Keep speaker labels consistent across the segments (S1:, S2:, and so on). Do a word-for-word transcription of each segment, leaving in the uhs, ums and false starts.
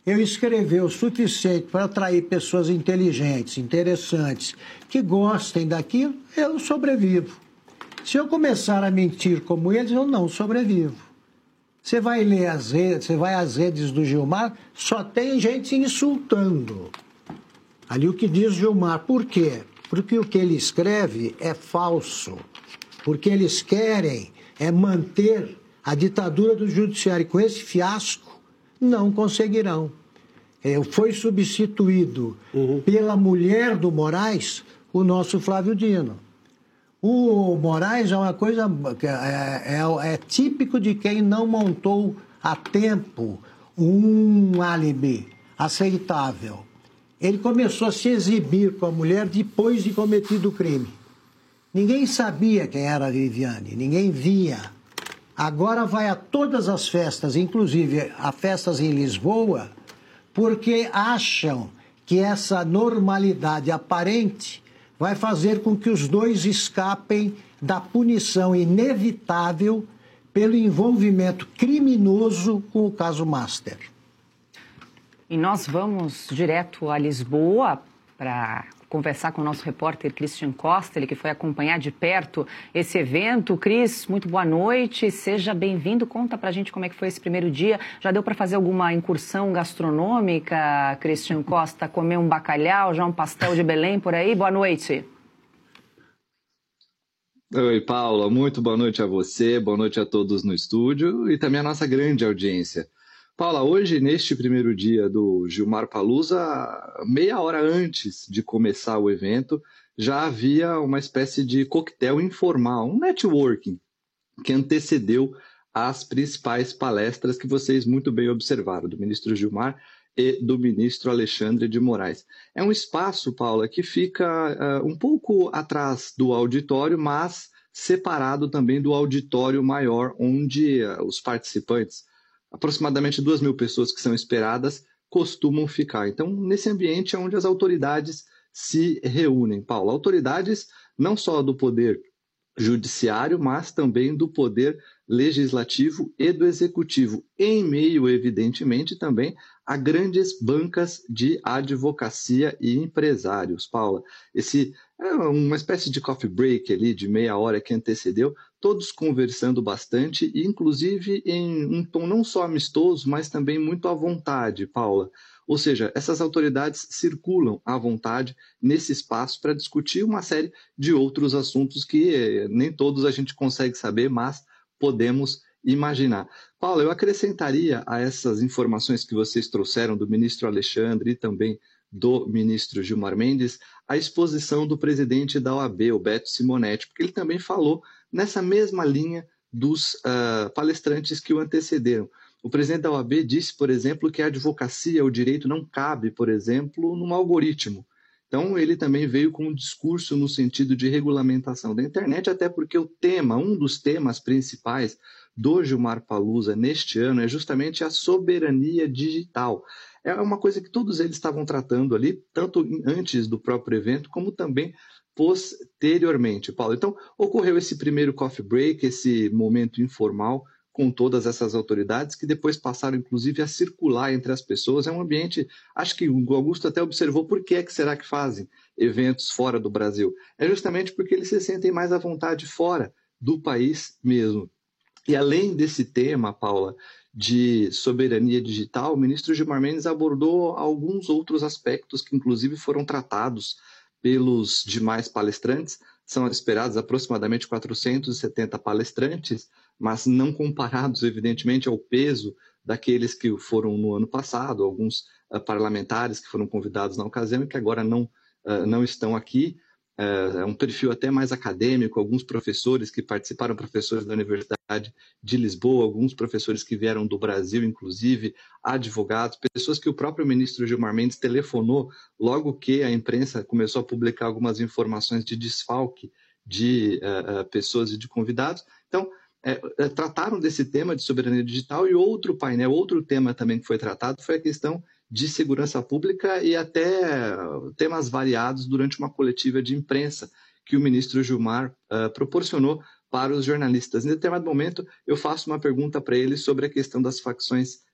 S1: eu escrever o suficiente para atrair pessoas inteligentes, interessantes, que gostem daquilo, eu sobrevivo. Se eu começar a mentir como eles, eu não sobrevivo. Você vai ler as redes, você vai às redes do Gilmar, só tem gente se insultando. Ali o que diz Gilmar, por quê? Porque o que ele escreve é falso. Porque eles querem é manter a ditadura do judiciário. Com esse fiasco, não conseguirão. É, foi substituído uhum. pela mulher do Moraes, o nosso Flávio Dino. O Moraes é uma coisa, é, é, é típico de quem não montou a tempo um álibi aceitável. Ele começou a se exibir com a mulher depois de cometido o crime. Ninguém sabia quem era a Viviane, ninguém via. Agora vai a todas as festas, inclusive a festas em Lisboa, porque acham que essa normalidade aparente vai fazer com que os dois escapem da punição inevitável pelo envolvimento criminoso com o caso Master.
S2: E nós vamos direto a Lisboa para conversar com o nosso repórter Christian Costa, ele que foi acompanhar de perto esse evento. Cris, muito boa noite, seja bem-vindo. Conta pra gente como é que foi esse primeiro dia. Já deu para fazer alguma incursão gastronômica, Christian Costa? Comer um bacalhau, já um pastel de Belém por aí? Boa noite.
S3: Oi, Paula, muito boa noite a você, boa noite a todos no estúdio e também a nossa grande audiência. Paula, hoje, neste primeiro dia do Gilmar Palusa, meia hora antes de começar o evento, já havia uma espécie de coquetel informal, um networking, que antecedeu as principais palestras que vocês muito bem observaram, do ministro Gilmar e do ministro Alexandre de Moraes. É um espaço, Paula, que fica uh, um pouco atrás do auditório, mas separado também do auditório maior, onde uh, os participantes, aproximadamente duas mil pessoas que são esperadas, costumam ficar. Então, nesse ambiente é onde as autoridades se reúnem, Paula. Autoridades não só do poder judiciário, mas também do poder legislativo e do executivo, em meio, evidentemente, também a grandes bancas de advocacia e empresários, Paula. Esse é uma espécie de coffee break ali de meia hora que antecedeu, todos conversando bastante, e inclusive em um tom não só amistoso, mas também muito à vontade, Paula. Ou seja, essas autoridades circulam à vontade nesse espaço para discutir uma série de outros assuntos que nem todos a gente consegue saber, mas podemos imaginar. Paula, eu acrescentaria a essas informações que vocês trouxeram do ministro Alexandre e também do ministro Gilmar Mendes, a exposição do presidente da O A B, o Beto Simonetti, porque ele também falou nessa mesma linha dos uh, palestrantes que o antecederam. O presidente da O A B disse, por exemplo, que a advocacia, o direito não cabe, por exemplo, num algoritmo. Então, ele também veio com um discurso no sentido de regulamentação da internet, até porque o tema, um dos temas principais do Gilmar Palusa neste ano é justamente a soberania digital. É uma coisa que todos eles estavam tratando ali, tanto antes do próprio evento, como também posteriormente, Paulo. Então, ocorreu esse primeiro coffee break, esse momento informal, com todas essas autoridades, que depois passaram, inclusive, a circular entre as pessoas. É um ambiente, acho que o Augusto até observou por que é que será que fazem eventos fora do Brasil. É justamente porque eles se sentem mais à vontade fora do país mesmo. E além desse tema, Paula, de soberania digital, o ministro Gilmar Mendes abordou alguns outros aspectos que, inclusive, foram tratados pelos demais palestrantes. São esperados aproximadamente quatrocentos e setenta palestrantes, mas não comparados, evidentemente, ao peso daqueles que foram no ano passado, alguns uh, parlamentares que foram convidados na ocasião e que agora não, uh, não estão aqui. Uh, é um perfil até mais acadêmico, alguns professores que participaram, professores da Universidade de Lisboa, alguns professores que vieram do Brasil, inclusive, advogados, pessoas que o próprio ministro Gilmar Mendes telefonou logo que a imprensa começou a publicar algumas informações de desfalque de uh, uh, pessoas e de convidados. Então, É, é, trataram desse tema de soberania digital, e outro painel, outro tema também que foi tratado foi a questão de segurança pública e até temas variados durante uma coletiva de imprensa que o ministro Gilmar uh, proporcionou para os jornalistas. Em determinado momento, eu faço uma pergunta para ele sobre a questão das facções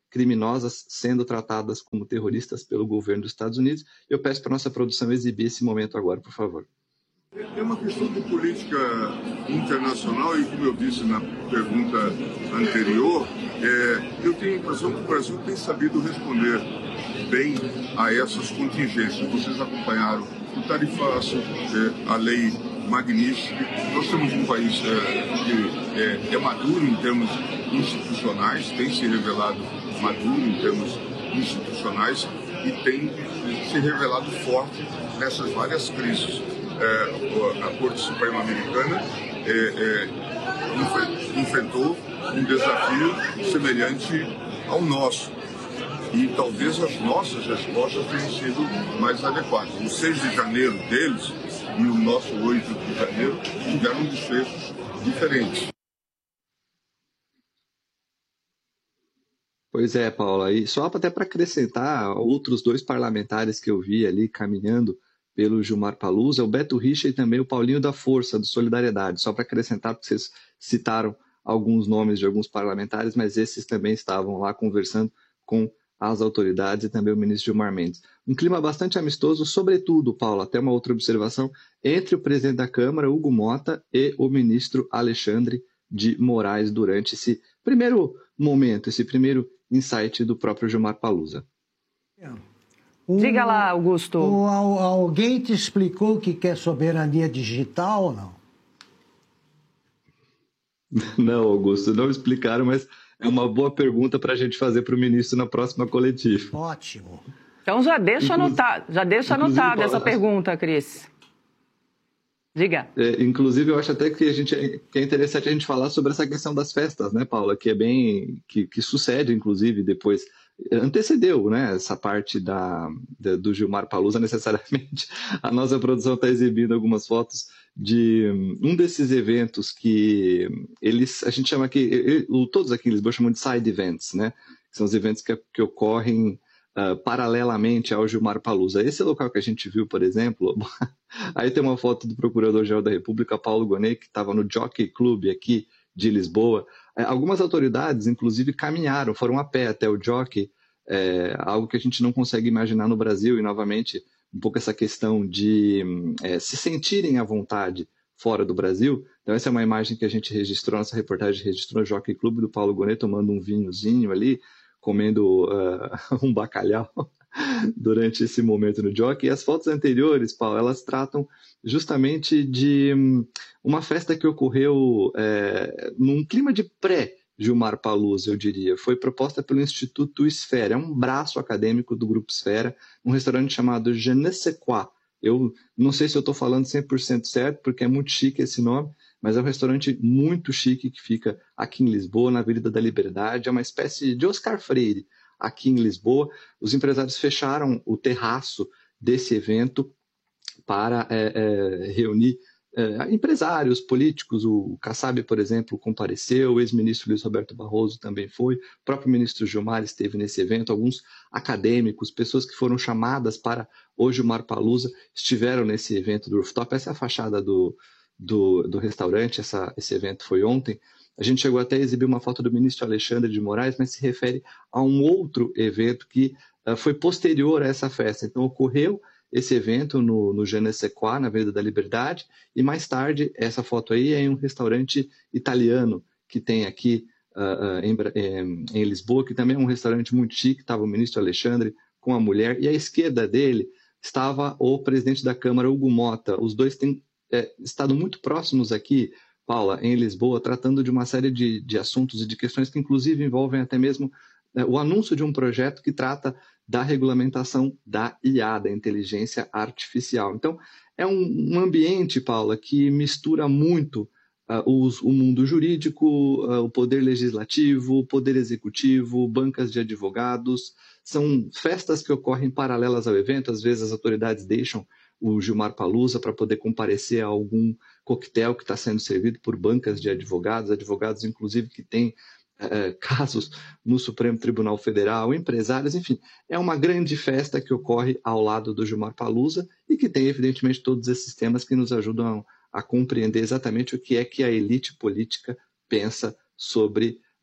S3: criminosas sendo tratadas como terroristas pelo governo dos Estados Unidos. Eu peço para a nossa produção exibir esse momento agora, por favor.
S4: É uma questão de política internacional e, como eu disse na pergunta anterior, é, eu tenho a impressão que o Brasil tem sabido responder bem a essas contingências. Vocês acompanharam o tarifaço, é, a lei Magnitsky. Nós temos um país é, que é, é maduro em termos institucionais, tem se revelado maduro em termos institucionais e tem se revelado forte nessas várias crises. É, a Corte Suprema Americana é, é, enfrentou um desafio semelhante ao nosso. E talvez as nossas respostas tenham sido mais adequadas. O seis de janeiro deles e o nosso oito de janeiro tiveram desfechos diferentes.
S3: Pois é, Paula. E só até para acrescentar, outros dois parlamentares que eu vi ali caminhando pelo Gilmar Paluza, o Beto Richa e também o Paulinho da Força, do Solidariedade. Só para acrescentar, porque vocês citaram alguns nomes de alguns parlamentares, mas esses também estavam lá conversando com as autoridades e também o ministro Gilmar Mendes. Um clima bastante amistoso, sobretudo, Paula, até uma outra observação, entre o presidente da Câmara, Hugo Mota, e o ministro Alexandre de Moraes durante esse primeiro momento, esse primeiro insight do próprio Gilmar Paluza.
S2: Um, Diga lá, Augusto.
S1: Um, alguém te explicou o que é soberania digital ou não?
S3: Não, Augusto, não explicaram, mas é uma boa pergunta para a gente fazer para o ministro na próxima coletiva.
S1: Ótimo.
S2: Então já deixa anotar, já deixa anotada essa
S3: Paula,
S2: pergunta, Cris. Diga.
S3: É, inclusive, eu acho até que, a gente, que é interessante a gente falar sobre essa questão das festas, né, Paula? Que é bem. que, que sucede, inclusive, depois. Antecedeu, né, essa parte da, da, do Gilmar Paluza, necessariamente. A nossa produção está exibindo algumas fotos de um desses eventos que eles. A gente chama aqui. Todos aqui em Lisboa chamam de side events, né? São os eventos que, que ocorrem. Uh, paralelamente ao Gilmar Paluza. Esse local que a gente viu, por exemplo, aí tem uma foto do Procurador-Geral da República, Paulo Gonet, que estava no Jockey Club aqui de Lisboa. É, algumas autoridades, inclusive, caminharam, foram a pé até o Jockey, é, algo que a gente não consegue imaginar no Brasil, e novamente, um pouco essa questão de é, se sentirem à vontade fora do Brasil. Então essa é uma imagem que a gente registrou, nossa reportagem registrou no Jockey Club do Paulo Gonet, tomando um vinhozinho ali, comendo uh, um bacalhau durante esse momento no Jockey. E as fotos anteriores, Paulo, elas tratam justamente de um, uma festa que ocorreu é, num clima de pré-Gilmar Paluza, eu diria. Foi proposta pelo Instituto Esfera, é um braço acadêmico do Grupo Esfera, um restaurante chamado Je ne sais quoi. Eu não sei se eu estou falando cem por cento certo, porque é muito chique esse nome, mas é um restaurante muito chique que fica aqui em Lisboa, na Avenida da Liberdade. É uma espécie de Oscar Freire aqui em Lisboa. Os empresários fecharam o terraço desse evento para é, é, reunir é, empresários, políticos. O Kassab, por exemplo, compareceu, o ex-ministro Luiz Roberto Barroso também foi, o próprio ministro Gilmar esteve nesse evento, alguns acadêmicos, pessoas que foram chamadas para o Gilmar Paluza estiveram nesse evento do rooftop. Essa é a fachada do Do, do restaurante, essa, esse evento foi ontem. A gente chegou até a exibir uma foto do ministro Alexandre de Moraes, mas se refere a um outro evento que uh, foi posterior a essa festa. Então ocorreu esse evento no, no Je ne sais quoi, na Avenida da Liberdade, e mais tarde, essa foto aí é em um restaurante italiano que tem aqui uh, uh, em, em, em Lisboa, que também é um restaurante muito chique. Estava o ministro Alexandre com a mulher, e à esquerda dele estava o presidente da Câmara, Hugo Mota. Os dois têm É, estado muito próximos aqui, Paula, em Lisboa, tratando de uma série de, de assuntos e de questões que inclusive envolvem até mesmo é, o anúncio de um projeto que trata da regulamentação da I A, da inteligência artificial. Então, é um, um ambiente, Paula, que mistura muito uh, os, o mundo jurídico, uh, o poder legislativo, o poder executivo, bancas de advogados. São festas que ocorrem paralelas ao evento. Às vezes as autoridades deixam o Gilmar Paluza para poder comparecer a algum coquetel que está sendo servido por bancas de advogados, advogados inclusive que têm é, casos no Supremo Tribunal Federal, empresários, enfim. É uma grande festa que ocorre ao lado do Gilmar Paluza e que tem, evidentemente, todos esses temas que nos ajudam a, a compreender exatamente o que é que a elite política pensa sobre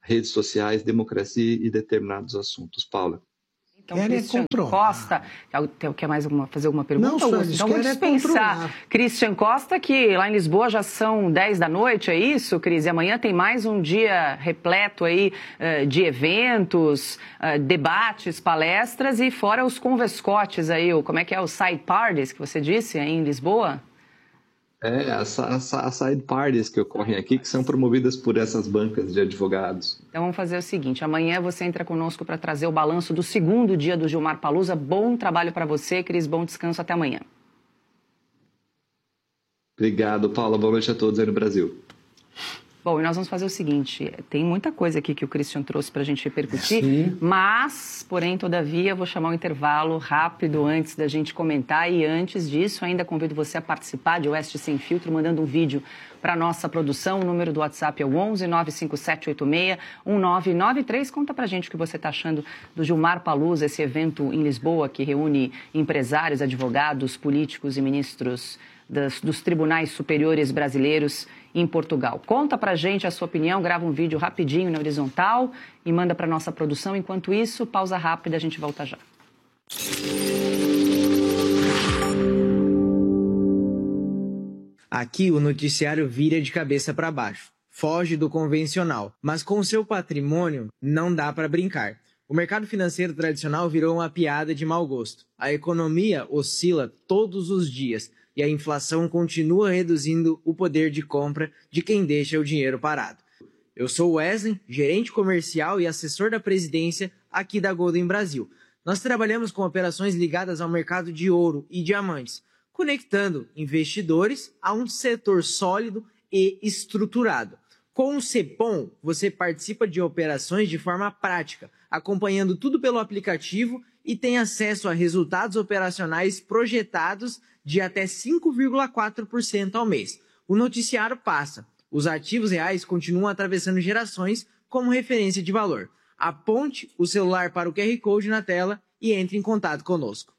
S3: redes sociais, democracia e determinados assuntos. Paula.
S2: Então, Christian Costa, quer mais alguma, fazer alguma pergunta?
S1: Não, Augusto? Então, vou dispensar.
S2: Christian Costa, que lá em Lisboa já são dez da noite, é isso, Cris? E amanhã tem mais um dia repleto aí de eventos, debates, palestras e fora os convescotes aí, como é que é, os side parties que você disse aí em Lisboa?
S3: É, as, as, as side parties que ocorrem aqui, que são promovidas por essas bancas de advogados.
S2: Então vamos fazer o seguinte, amanhã você entra conosco para trazer o balanço do segundo dia do Gilmar Palusa. Bom trabalho para você, Cris, bom descanso, até amanhã.
S3: Obrigado, Paula, boa noite a todos aí no Brasil.
S2: Bom, e nós vamos fazer o seguinte, tem muita coisa aqui que o Christian trouxe para a gente repercutir, Sim. mas, porém, todavia, eu vou chamar um intervalo rápido antes da gente comentar e antes disso, ainda convido você a participar de Oeste Sem Filtro, mandando um vídeo para a nossa produção. O número do WhatsApp é o onze nove cinco sete oito seis um nove nove três. Conta para a gente o que você está achando do Gilmar Palusa, esse evento em Lisboa que reúne empresários, advogados, políticos e ministros das, dos tribunais superiores brasileiros em Portugal. Conta pra gente a sua opinião, grava um vídeo rapidinho na horizontal e manda para nossa produção. Enquanto isso, pausa rápida, a gente volta já.
S5: Aqui o noticiário vira de cabeça para baixo, foge do convencional, mas com o seu patrimônio não dá para brincar. O mercado financeiro tradicional virou uma piada de mau gosto. A economia oscila todos os dias e a inflação continua reduzindo o poder de compra de quem deixa o dinheiro parado. Eu sou Wesley, gerente comercial e assessor da presidência aqui da Golden Brasil. Nós trabalhamos com operações ligadas ao mercado de ouro e diamantes, conectando investidores a um setor sólido e estruturado. Com o Cepom, você participa de operações de forma prática, acompanhando tudo pelo aplicativo e tem acesso a resultados operacionais projetados de até cinco vírgula quatro por cento ao mês. O noticiário passa. Os ativos reais continuam atravessando gerações como referência de valor. Aponte o celular para o Q R Code na tela e entre em contato conosco.